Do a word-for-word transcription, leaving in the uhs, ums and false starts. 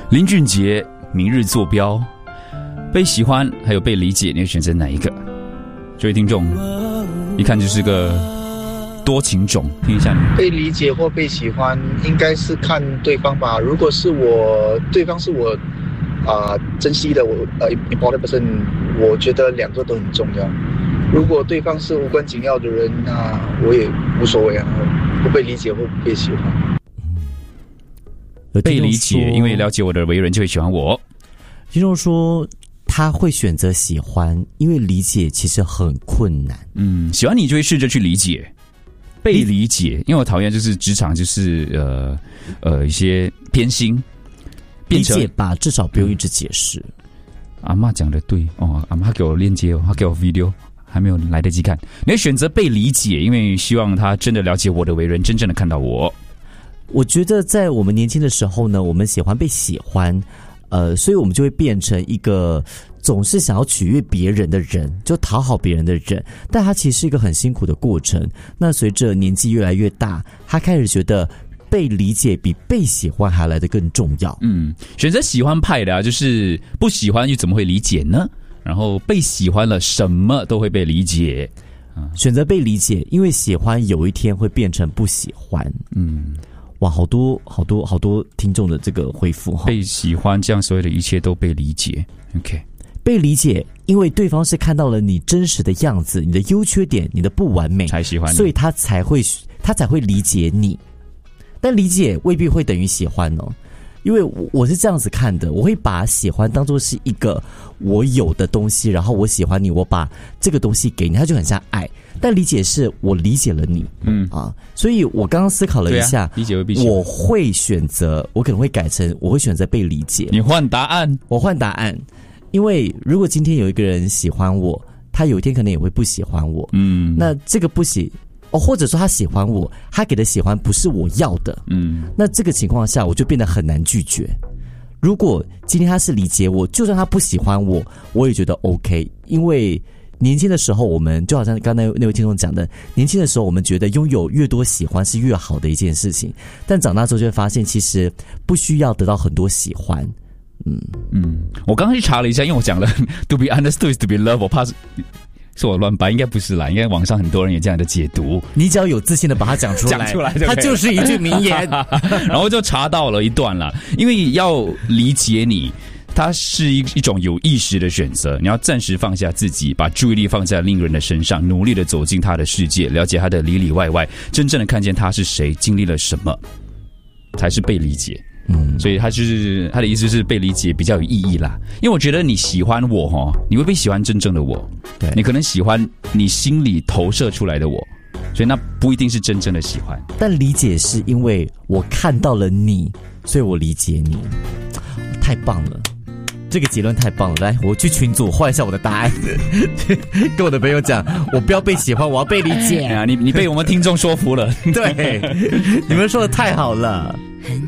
林俊杰，明日坐标，被喜欢还有被理解，你会选择哪一个？这位听众一看就是个多情种，听一下你。 被理解或被喜欢应该是看对方吧，如果是我对方是我啊、呃、珍惜的，我呃 important person， 我觉得两个都很重要。如果对方是无关紧要的人，那我也无所谓啊，不被理解或不被喜欢。 被理解，因为了解我的为人就会喜欢我。 听众说他会选择喜欢，因为理解其实很困难。 嗯，喜欢你就会试着去理解，被理解，因为我讨厌就是职场就是呃呃一些偏心， 理解吧，至少不用一直解释。 阿嬷讲的对哦，阿嬷给我链接哦，她给我 video。还没有来得及看，你会选择被理解，因为希望他真的了解我的为人，真正的看到我。 我觉得在我们年轻的时候呢，我们喜欢被喜欢，呃，所以我们就会变成一个总是想要取悦别人的人，就讨好别人的人。但他其实是一个很辛苦的过程。那随着年纪越来越大，他开始觉得被理解比被喜欢还来得更重要。 嗯，选择喜欢派的啊，就是不喜欢又怎么会理解呢？然后被喜欢了，什么都会被理解。 选择被理解，因为喜欢有一天会变成不喜欢。嗯，哇，好多好多好多听众的这个回复。 被喜欢，这样所有的一切都被理解。OK， 被理解，因为对方是看到了你真实的样子，你的优缺点，你的不完美， 才喜欢你， 所以他才会他才会理解你。但理解未必会等于喜欢哦。因为我是这样子看的，我会把喜欢当作是一个我有的东西，然后我喜欢你，我把这个东西给你，它就很像爱。但理解是我理解了你，嗯啊，所以我刚刚思考了一下， 啊、理解未必喜欢， 我会选择，我可能会改成，我会选择被理解。 你换答案， 我换答案，因为如果今天有一个人喜欢我，他有一天可能也会不喜欢我，嗯，那这个不喜。哦，或者说他喜欢我，他给的喜欢不是我要的，嗯，那这个情况下我就变得很难拒绝。如果今天他是理解我，就算他不喜欢我，我也觉得 OK， 因为年轻的时候我们就好像刚才那位听众讲的，年轻的时候我们觉得拥有越多喜欢是越好的一件事情，但长大之后就会发现其实不需要得到很多喜欢。嗯嗯，我刚刚去查了一下，因为我讲了 to be understood is to be loved， 我怕是是我乱掰，应该不是啦，应该网上很多人有这样的解读。 你只要有自信的把它讲出来， 讲出来， 它就是一句名言。 然后就查到了一段啦，因为要理解你，它是一一种有意识的选择。你要暂时放下自己，把注意力放在另一个人的身上，努力的走进他的世界，了解他的里里外外，真正的看见他是谁，经历了什么，才是被理解。嗯，所以他就是他的意思是被理解比较有意义啦，因为我觉得你喜欢我齁，你会不会喜欢真正的我？ 对， 你可能喜欢你心里投射出来的我，所以那不一定是真正的喜欢。 但理解是因为我看到了你，所以我理解你，太棒了。这个结论太棒了，来，我去群组换一下我的答案，跟我的朋友讲，我不要被喜欢，我要被理解。 啊，你你被我们听众说服了， 对，你们说的太好了。